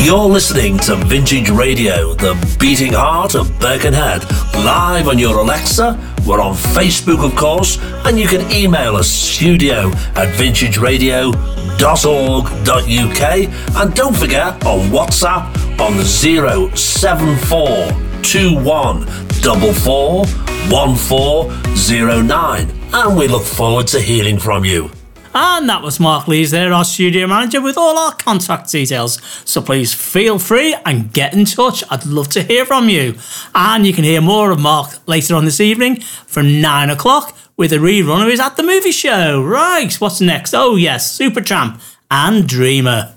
You're listening to Vintage Radio, the beating heart of Birkenhead, live on your Alexa. We're on Facebook, of course, and you can email us studio@vintageradio.org.uk, and don't forget on WhatsApp on 07441441409, and we look forward to hearing from you. And that was Mark Lees there, our studio manager, with all our contact details. So please feel free and get in touch. I'd love to hear from you. And you can hear more of Mark later on this evening from 9 o'clock with a rerun of his At the Movie Show. Right, what's next? Oh yes, Supertramp and Dreamer.